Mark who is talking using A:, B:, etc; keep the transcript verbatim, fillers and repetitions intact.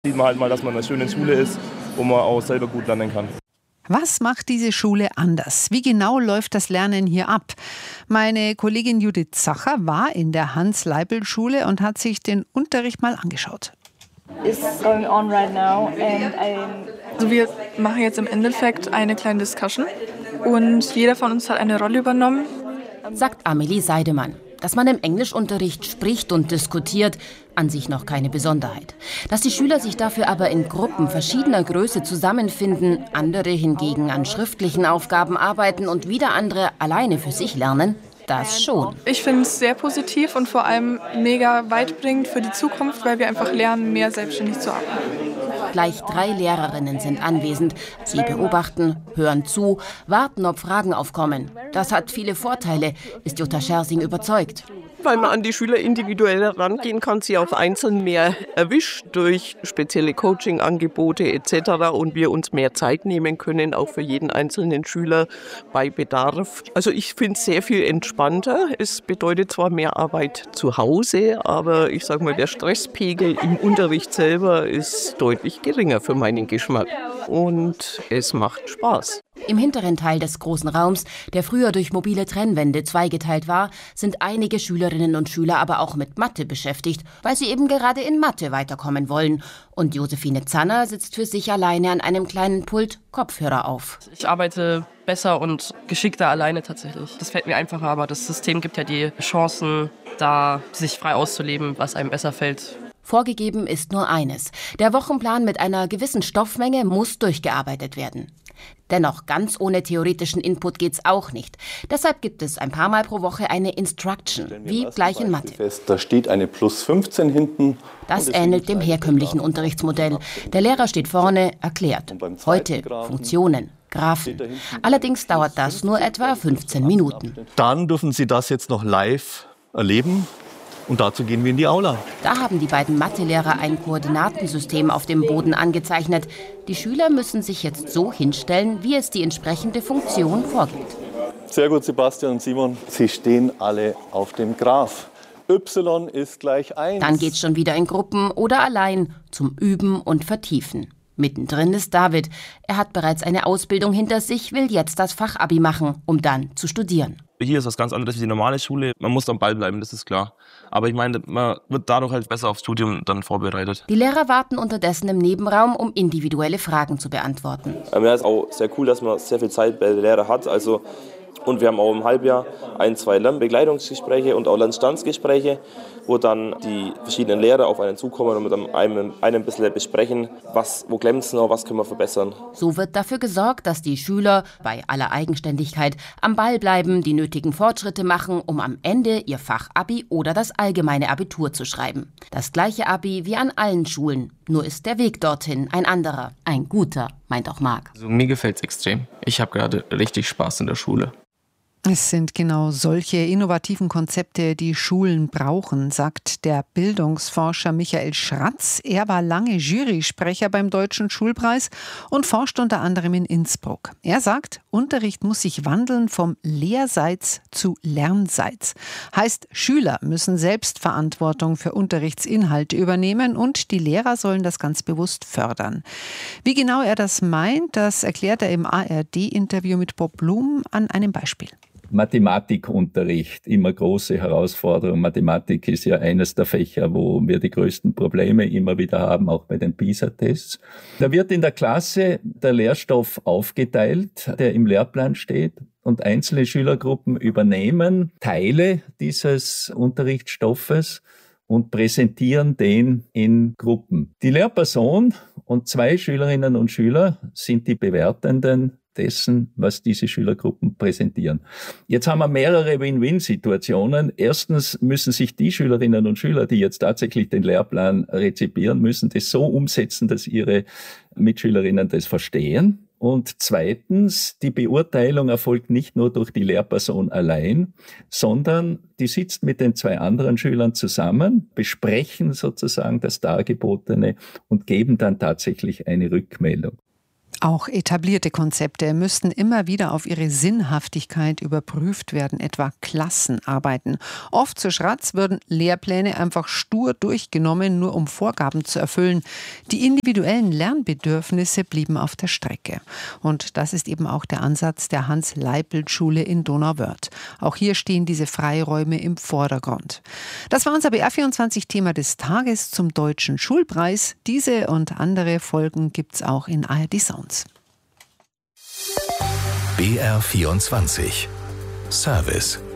A: Sieht man halt mal, dass man in einer schönen Schule ist, wo man auch selber gut lernen kann.
B: Was macht diese Schule anders? Wie genau läuft das Lernen hier ab? Meine Kollegin Judith Zacher war in der Hans-Leibl-Schule und hat sich den Unterricht mal angeschaut.
C: Going on right now and
D: also wir machen jetzt im Endeffekt eine kleine Discussion und jeder von uns hat eine Rolle übernommen.
E: Sagt Amelie Seidemann. Dass man im Englischunterricht spricht und diskutiert, an sich noch keine Besonderheit. Dass die Schüler sich dafür aber in Gruppen verschiedener Größe zusammenfinden, andere hingegen an schriftlichen Aufgaben arbeiten und wieder andere alleine für sich lernen, das schon.
D: Ich finde es sehr positiv und vor allem mega weitbringend für die Zukunft, weil wir einfach lernen, mehr selbstständig zu arbeiten.
E: Gleich drei Lehrerinnen sind anwesend. Sie beobachten, hören zu, warten, ob Fragen aufkommen. Das hat viele Vorteile, ist Jutta Schersing überzeugt.
F: Weil man an die Schüler individuell herangehen kann, sie auch einzeln mehr erwischt durch spezielle Coaching-Angebote et cetera und wir uns mehr Zeit nehmen können, auch für jeden einzelnen Schüler bei Bedarf. Also ich finde es sehr viel entspannter. Es bedeutet zwar mehr Arbeit zu Hause, aber ich sage mal, der Stresspegel im Unterricht selber ist deutlich geringer für meinen Geschmack. Und es macht Spaß.
E: Im hinteren Teil des großen Raums, der früher durch mobile Trennwände zweigeteilt war, sind einige Schülerinnen und Schüler aber auch mit Mathe beschäftigt, weil sie eben gerade in Mathe weiterkommen wollen. Und Josephine Zanner sitzt für sich alleine an einem kleinen Pult, Kopfhörer auf.
G: Ich arbeite besser und geschickter alleine tatsächlich. Das fällt mir einfacher, aber das System gibt ja die Chancen, da sich frei auszuleben, was einem besser fällt.
E: Vorgegeben ist nur eines. Der Wochenplan mit einer gewissen Stoffmenge muss durchgearbeitet werden. Dennoch, ganz ohne theoretischen Input geht's auch nicht. Deshalb gibt es ein paar Mal pro Woche eine Instruction, wie gleich in Mathe.
H: Fest, da steht eine plus fünfzehn hinten.
E: Das ähnelt dem herkömmlichen Unterrichtsmodell. Der Lehrer steht vorne, erklärt. Heute Funktionen, Graphen. Allerdings dauert das nur etwa fünfzehn Minuten.
I: Dann dürfen Sie das jetzt noch live erleben. Und dazu gehen wir in die Aula.
E: Da haben die beiden Mathelehrer ein Koordinatensystem auf dem Boden angezeichnet. Die Schüler müssen sich jetzt so hinstellen, wie es die entsprechende Funktion vorgibt.
H: Sehr gut, Sebastian und Simon. Sie stehen alle auf dem Graph. Y ist gleich eins.
E: Dann geht's schon wieder in Gruppen oder allein zum Üben und Vertiefen. Mittendrin ist David. Er hat bereits eine Ausbildung hinter sich, will jetzt das Fachabi machen, um dann zu studieren.
A: Hier ist was ganz anderes wie die normale Schule. Man muss am Ball bleiben, das ist klar. Aber ich meine, man wird dadurch halt besser aufs Studium dann vorbereitet.
E: Die Lehrer warten unterdessen im Nebenraum, um individuelle Fragen zu beantworten.
J: Ähm, ja, ist auch sehr cool, dass man sehr viel Zeit bei der Lehrer hat. Also, und wir haben auch im Halbjahr ein, zwei Lernbegleitungsgespräche und auch Lernstandsgespräche, wo dann die verschiedenen Lehrer auf einen zukommen und mit einem, einem ein bisschen besprechen, was, wo klemmt es noch, was können wir verbessern.
E: So wird dafür gesorgt, dass die Schüler bei aller Eigenständigkeit am Ball bleiben, die nötigen Fortschritte machen, um am Ende ihr Fachabi oder das allgemeine Abitur zu schreiben. Das gleiche Abi wie an allen Schulen, nur ist der Weg dorthin ein anderer, ein guter, meint auch Marc.
K: Also mir gefällt es extrem. Ich habe gerade richtig Spaß in der Schule.
B: Es sind genau solche innovativen Konzepte, die Schulen brauchen, sagt der Bildungsforscher Michael Schratz. Er war lange Jurysprecher beim Deutschen Schulpreis und forscht unter anderem in Innsbruck. Er sagt, Unterricht muss sich wandeln vom Lehrseits zu Lernseits. Heißt, Schüler müssen selbst Verantwortung für Unterrichtsinhalte übernehmen und die Lehrer sollen das ganz bewusst fördern. Wie genau er das meint, das erklärt er im A R D-Interview mit Bob Blum an einem Beispiel.
L: Mathematikunterricht, immer große Herausforderung. Mathematik ist ja eines der Fächer, wo wir die größten Probleme immer wieder haben, auch bei den PISA-Tests. Da wird in der Klasse der Lehrstoff aufgeteilt, der im Lehrplan steht. Und einzelne Schülergruppen übernehmen Teile dieses Unterrichtsstoffes und präsentieren den in Gruppen. Die Lehrperson und zwei Schülerinnen und Schüler sind die Bewertenden dessen, was diese Schülergruppen präsentieren. Jetzt haben wir mehrere Win-Win-Situationen. Erstens müssen sich die Schülerinnen und Schüler, die jetzt tatsächlich den Lehrplan rezipieren, müssen das so umsetzen, dass ihre Mitschülerinnen das verstehen. Und zweitens, die Beurteilung erfolgt nicht nur durch die Lehrperson allein, sondern die sitzt mit den zwei anderen Schülern zusammen, besprechen sozusagen das Dargebotene und geben dann tatsächlich eine Rückmeldung.
B: Auch etablierte Konzepte müssten immer wieder auf ihre Sinnhaftigkeit überprüft werden, etwa Klassenarbeiten. Oft, so Schratz, würden Lehrpläne einfach stur durchgenommen, nur um Vorgaben zu erfüllen. Die individuellen Lernbedürfnisse blieben auf der Strecke. Und das ist eben auch der Ansatz der Hans-Leipelt-Schule in Donauwörth. Auch hier stehen diese Freiräume im Vordergrund. Das war unser B R vierundzwanzig-Thema des Tages zum Deutschen Schulpreis. Diese und andere Folgen gibt's auch in A R D Sounds.
M: B R vierundzwanzig Service